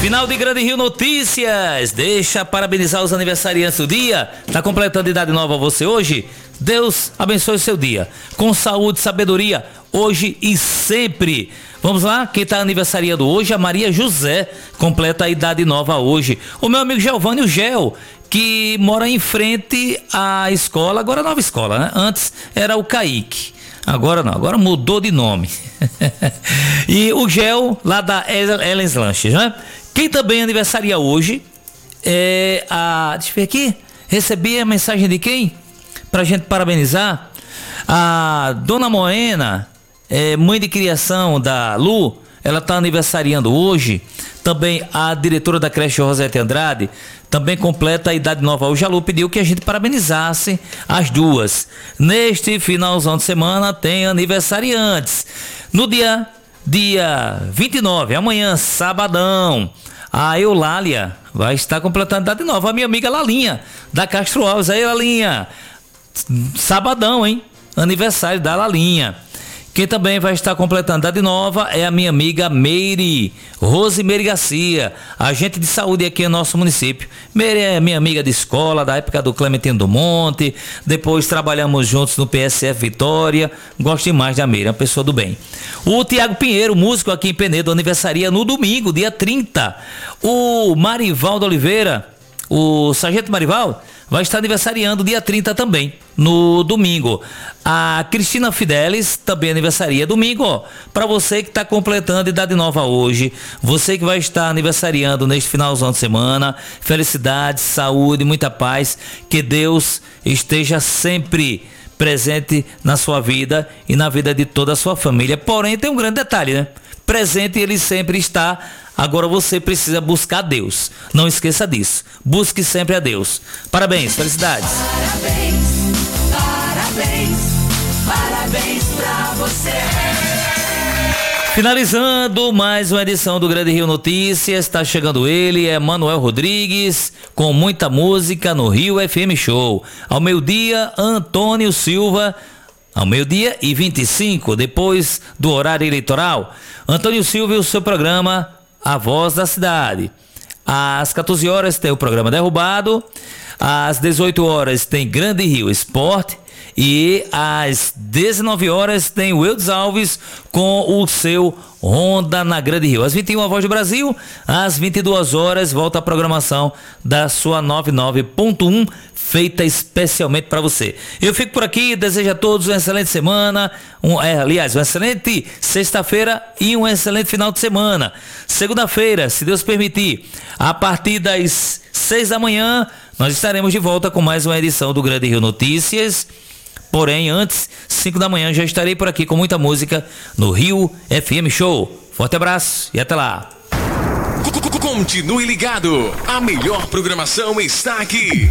Final de Grande Rio Notícias. Deixa parabenizar os aniversariantes do dia. Tá completando idade nova você hoje? Deus abençoe o seu dia. Com saúde, sabedoria, hoje e sempre. Vamos lá, quem tá aniversariando hoje, a Maria José, completa a idade nova hoje. O meu amigo Giovanni Gel, que mora em frente à escola, agora a nova escola, né? Antes era o Kaique. Agora não, agora mudou de nome. E o Gel, lá da Ellen's Lanches, né? Quem também aniversaria hoje é a... Deixa eu ver aqui. Recebi a mensagem de quem? Pra gente parabenizar. A Dona Moena, mãe de criação da Lu, ela tá aniversariando hoje. Também a diretora da creche Rosete Andrade também completa a idade nova hoje. A Lu pediu que a gente parabenizasse as duas. Neste finalzão de semana tem aniversariantes. No dia 29, amanhã, sabadão, a Eulália vai estar completando a idade nova. A minha amiga Lalinha, da Castro Alves. Aí, Lalinha, sabadão, hein? Aniversário da Lalinha. Quem também vai estar completando a idade nova é a minha amiga Meire, Rosemeire Garcia, agente de saúde aqui no nosso município. Meire é minha amiga de escola, da época do Clementino do Monte, depois trabalhamos juntos no PSF Vitória. Gosto demais da Meire, é uma pessoa do bem. O Tiago Pinheiro, músico aqui em Penedo, aniversaria no domingo, dia 30. O Marivaldo Oliveira, o Sargento Marivaldo, vai estar aniversariando dia 30 também, no domingo. A Cristina Fidelis também aniversaria domingo, ó. Para você que está completando idade nova hoje, você que vai estar aniversariando neste finalzão de semana, felicidade, saúde, muita paz, que Deus esteja sempre presente na sua vida e na vida de toda a sua família. Porém, tem um grande detalhe, né? Presente ele sempre está. Agora você precisa buscar Deus. Não esqueça disso. Busque sempre a Deus. Parabéns, felicidades. Parabéns, parabéns, parabéns pra você. Finalizando mais uma edição do Grande Rio Notícias, está chegando ele, é Manuel Rodrigues, com muita música no Rio FM Show. Ao meio-dia, Antônio Silva. Ao meio-dia e 25, depois do horário eleitoral, Antônio Silva e o seu programa A Voz da Cidade. Às 14 horas tem o programa Derrubado, às 18 horas tem Grande Rio Esporte e às 19 horas tem o Eudes Alves com o seu Ronda na Grande Rio. Às 21, a Voz do Brasil, às 22 horas volta a programação da sua 99.1, feita especialmente para você. Eu fico por aqui, desejo a todos uma excelente semana, uma excelente sexta-feira e um excelente final de semana. Segunda-feira, se Deus permitir, a partir das 6 da manhã, nós estaremos de volta com mais uma edição do Grande Rio Notícias. Porém, antes, 5 da manhã, já estarei por aqui com muita música no Rio FM Show. Forte abraço e até lá. Continue ligado, a melhor programação está aqui.